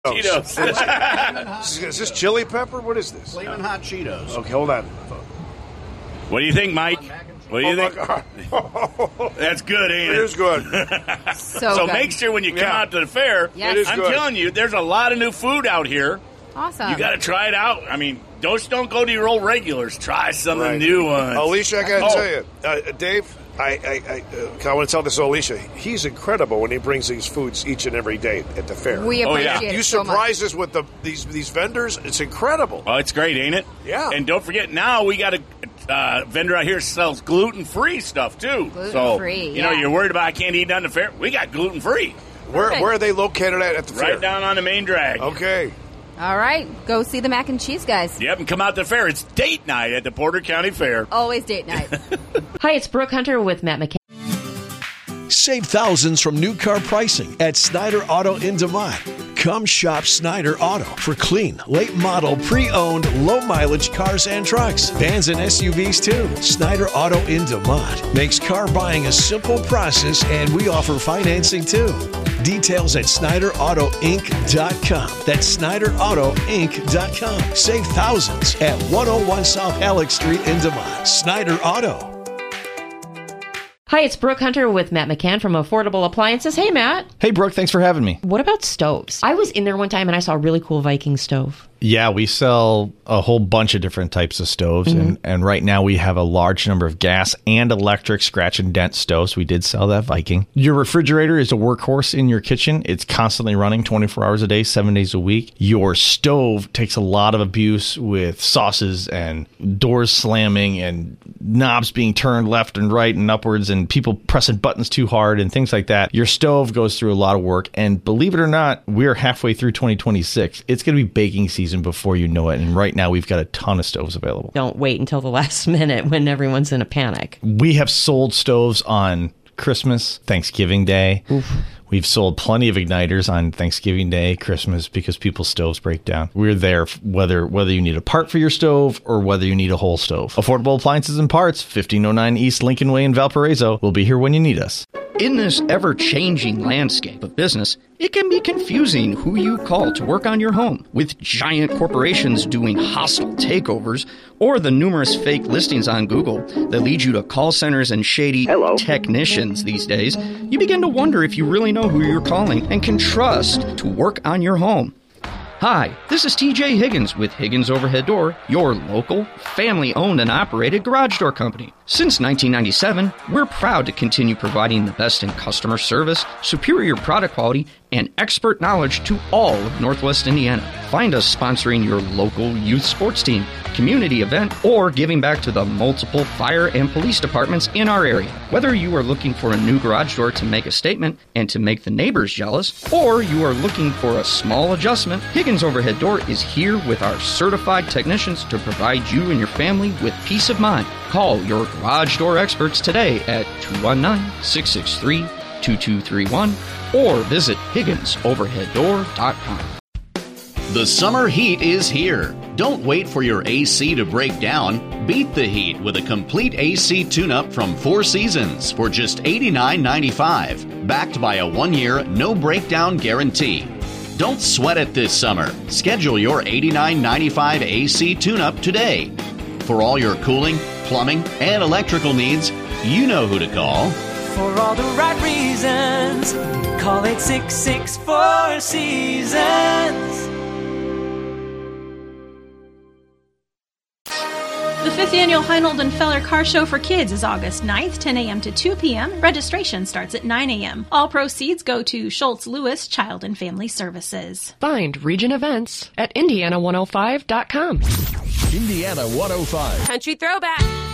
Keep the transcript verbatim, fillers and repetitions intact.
Cheetos. Is this chili pepper? What is this? Flamin' Hot Cheetos. Okay, hold on. What do you think, Mike? What do you oh think? That's good, ain't it? It is good. so so good. make sure when you come Yeah. out to the fair, Yes. It is I'm good. telling you, there's a lot of new food out here. Awesome. You got to try it out. I mean, don't, don't go to your old regulars. Try some of the Right. new ones. Alicia, I got to Oh. tell you, uh, Dave, I, I, I, uh, I want to tell this to Alicia. He's incredible when he brings these foods each and every day at the fair. We Oh, appreciate yeah. it you so surprise much. us with the these these vendors. It's incredible. Oh, it's great, ain't it? Yeah. And don't forget, now we got a uh, vendor out here that sells gluten-free stuff, too. So, Gluten-free, you know, yeah. you're worried about I can't eat nothing at the fair. We got gluten-free. Where Perfect. where are they located at at the fair? Right down on the main drag. Okay. All right. Go see the mac and cheese guys. Yep, and come out to the fair. It's date night at the Porter County Fair. Always date night. Hi, it's Brooke Hunter with Matt McKay. Save thousands from new car pricing at Snyder Auto in DeMont. Come shop Snyder Auto for clean, late model, pre-owned, low mileage cars and trucks. Vans and S U Vs too. Snyder Auto in DeMont makes car buying a simple process, and we offer financing too. Details at Snyder Auto Inc dot com. That's Snyder Auto Inc dot com. Save thousands at one oh one South Alex Street in DeMont. Snyder Auto. Hi, it's Brooke Hunter with Matt McCann from Affordable Appliances. Hey, Matt. Hey, Brooke, thanks for having me. What about stoves? I was in there one time and I saw a really cool Viking stove. Yeah, we sell a whole bunch of different types of stoves, Mm-hmm. and, and right now we have a large number of gas and electric scratch and dent stoves. We did sell that Viking. Your refrigerator is a workhorse in your kitchen. It's constantly running twenty-four hours a day, seven days a week. Your stove takes a lot of abuse with sauces and doors slamming and knobs being turned left and right and upwards and people pressing buttons too hard and things like that. Your stove goes through a lot of work, and believe it or not, we're halfway through twenty twenty-six. It's going to be baking season before you know it, and right now we've got a ton of stoves available. Don't wait until the last minute when everyone's in a panic. We have sold stoves on Christmas, Thanksgiving Day. Oof. We've sold plenty of igniters on Thanksgiving Day, Christmas, because people's stoves break down. We're there whether whether you need a part for your stove or whether you need a whole stove. Affordable Appliances and Parts, fifteen oh nine East Lincoln Way in Valparaiso. We'll be here when you need us. In this ever-changing landscape of business, it can be confusing who you call to work on your home. With giant corporations doing hostile takeovers, or the numerous fake listings on Google that lead you to call centers and shady Hello. technicians these days, you begin to wonder if you really know who you're calling and can trust to work on your home. Hi, this is T J Higgins with Higgins Overhead Door, your local, family-owned and operated garage door company. Since nineteen ninety-seven, we're proud to continue providing the best in customer service, superior product quality, and expert knowledge to all of Northwest Indiana. Find us sponsoring your local youth sports team, community event, or giving back to the multiple fire and police departments in our area. Whether you are looking for a new garage door to make a statement and to make the neighbors jealous, or you are looking for a small adjustment, Higgins Overhead Door is here with our certified technicians to provide you and your family with peace of mind. Call your garage door experts today at two one nine, six six three, two two three one or visit Higgins Overhead Door dot com. The summer heat is here. Don't wait for your A C to break down. Beat the heat with a complete A C tune-up from Four Seasons for just eighty-nine ninety-five, backed by a one-year no-breakdown guarantee. Don't sweat it this summer. Schedule your eighty-nine ninety-five A C tune-up today. For all your cooling, plumbing, and electrical needs, you know who to call. For all the right reasons, call eight six six, four seasons. The fifth annual Heinold and Feller Car Show for Kids is August ninth, ten a.m. to two p.m. Registration starts at nine a.m. All proceeds go to Schultz Lewis Child and Family Services. Find Region Events at Indiana one oh five dot com. Indiana one oh five. Country Throwback.